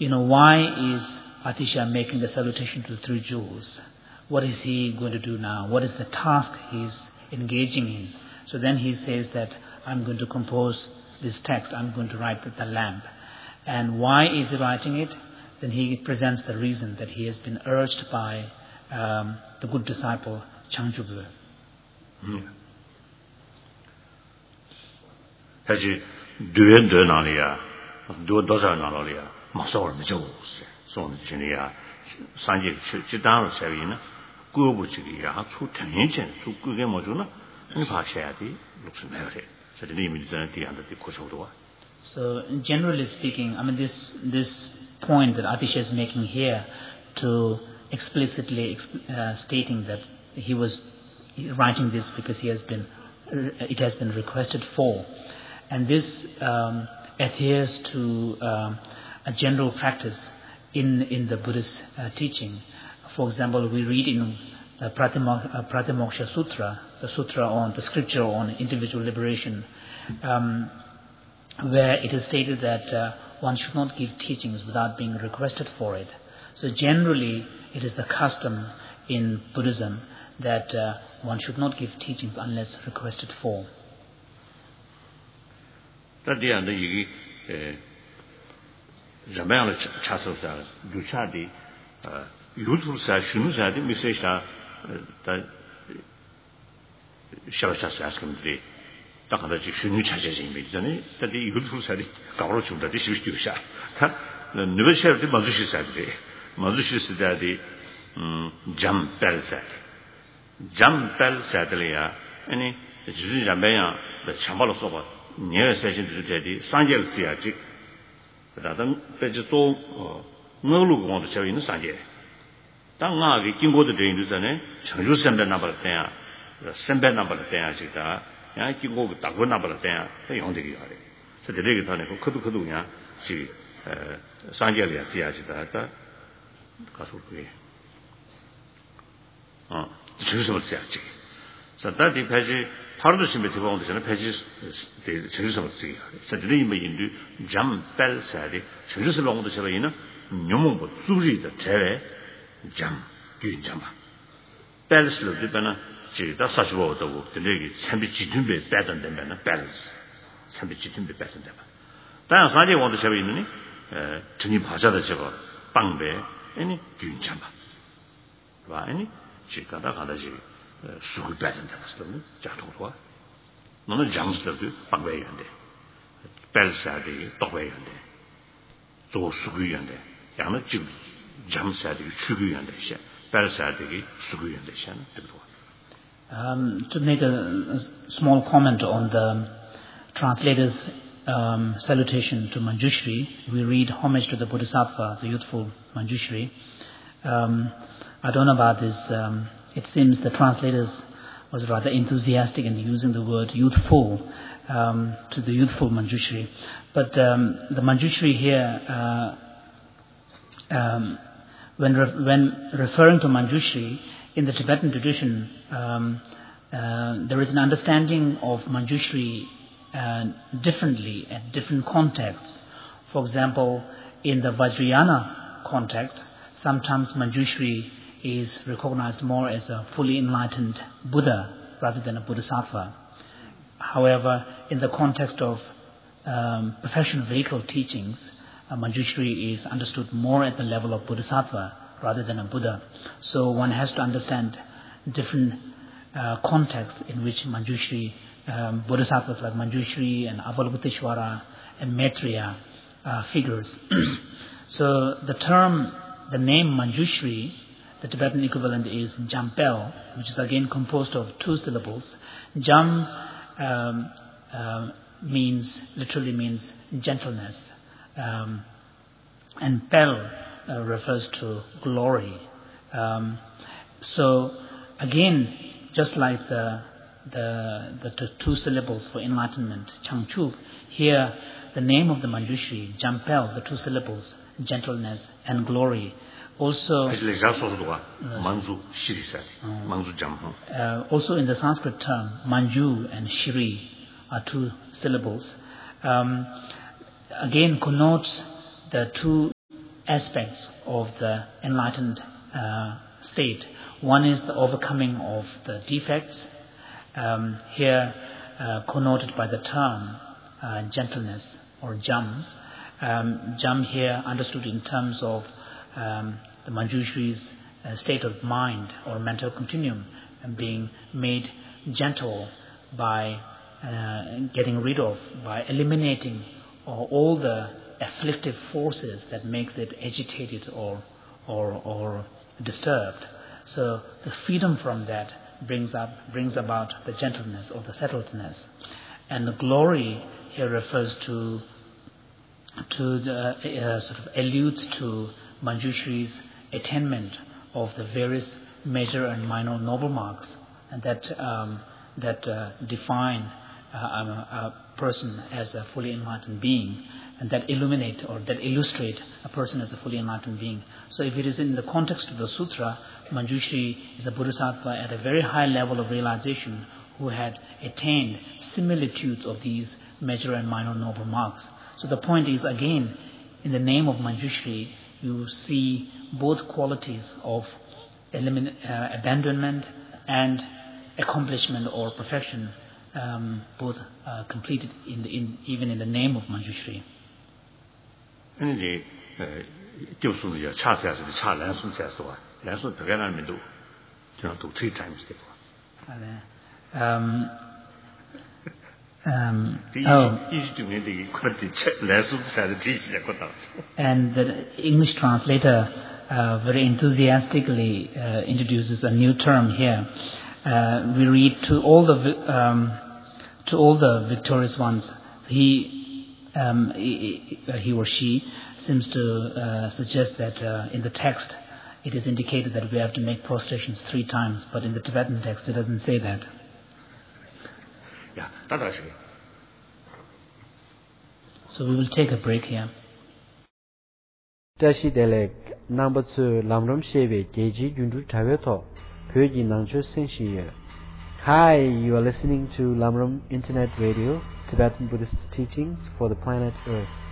why is Atisha making the salutation to the three jewels? What is he going to do now? What is the task he's engaging in? So then he says that I'm going to compose this text, I'm going to write the lamp. And why is he writing it? Then he presents the reason that he has been urged by the good disciple Changchubu. Haji duyen de nalia, do dosa nalia, masor mejos, son jinia, sanje chidan savina, gubuchiya, su tension, su gugemojuna, and Pashadi looks married. So the name is the under the Kosovo. So generally speaking, this point that Atisha is making here to explicitly stating that he was writing this because it has been requested for. And this adheres to a general practice in the Buddhist teaching. For example, we read in the Pratimoksha Sutra, the sutra on the scripture on individual liberation, where it is stated that one should not give teachings without being requested for it. So generally, it is the custom in Buddhism that one should not give teachings unless requested for. That the end you Jamel Chasoda, Duchadi, Yutul Sashunuzadi, Misesha, that Shavashas asked him today. Takadachi Shunu charges in me, that the Yutul Sadi, Karochu, that this is Dusha. The never share the Mazushi Saturday. Mazushi said the Jam Bell Sat. Jam Bell Satalia, any Jamaya, the Chambala Soba. Near session to the Teddy, Sanjel Theatric, rather vegetable no look on the show in the Sanje. Tanga, we can go to the Indusane, Chanju Sember number 10, the Sember number 10, Chita, and I can go to Tago number 10, the young lady. So the Legatane who could do, she Sanjelia Theatrita, Castle. Choose what Theatric. So that the part of the Symmetry on the pages, the Jerusalem Sea. Suddenly, in the Jam Bell said, Jerusalem on the Shavina, Numo, Suri, the Terre, Jam, Jamba. Bells of the Banner, that's such word of the lady, Sambichitumbe better than Banner, bells. Sambichitumbe better than them. Then Sunday want to Shavini, Tuni Pasha the Java, Bangbe, any Jamba. Why any? She got a Sugu better than them, Jatova. None of jumps of the Bangway and the Bells at the Dogway and the Zo Sugu and the Yana jumps at the Sugu and the Bells at the Sugu and the Shan. To make a small comment on the translator's salutation to Manjushri, we read homage to the Bodhisattva, the youthful Manjushri. I don't know about this. It seems the translators was rather enthusiastic in using the word youthful to the youthful Manjushri. But the Manjushri here, when referring to Manjushri, in the Tibetan tradition, there is an understanding of Manjushri differently at different contexts. For example, in the Vajrayana context, sometimes Manjushri is recognized more as a fully enlightened Buddha rather than a Bodhisattva. However, in the context of professional vehicle teachings, Manjushri is understood more at the level of Bodhisattva rather than a Buddha. So one has to understand different contexts in which Manjushri, Bodhisattvas like Manjushri and Avalokiteshvara and Maitreya figures. So the name Manjushri, the Tibetan equivalent is Jampel, which is again composed of two syllables. Jam literally means gentleness, and Pel refers to glory. So again, just like the two syllables for enlightenment, Changchup, here the name of the Manjushri, Jampel, the two syllables, gentleness and glory. Also, also in the Sanskrit term, Manju and Shri are two syllables. Again connotes the two aspects of the enlightened state. One is the overcoming of the defects, here connoted by the term gentleness or jam. Jam here understood in terms of the Manjushri's state of mind or mental continuum and being made gentle by getting rid of, by eliminating all the afflictive forces that makes it agitated or disturbed. So the freedom from that brings about the gentleness or the settledness. And the glory here refers to the sort of alludes to Manjushri's attainment of the various major and minor noble marks and that define a person as a fully enlightened being, and that illuminate or that illustrate a person as a fully enlightened being. So if it is in the context of the sutra, Manjushri is a bodhisattva at a very high level of realization who had attained similitudes of these major and minor noble marks. So the point is, again, in the name of Manjushri, you see both qualities of abandonment and accomplishment or perfection, both completed even in the name of Manjushri. Three times. And the English translator very enthusiastically introduces a new term here. We read to all the victorious ones. He or she seems to suggest that in the text it is indicated that we have to make prostrations 3 times, but in the Tibetan text it doesn't say that. Yeah, that's actually. So we will take a break here. Tashi Delek number 2 Lamram Sheve Geji Yundu Taveto Pyoji Nangcho Senshi. Hi, you are listening to Lamram Internet Radio, Tibetan Buddhist teachings for the planet Earth.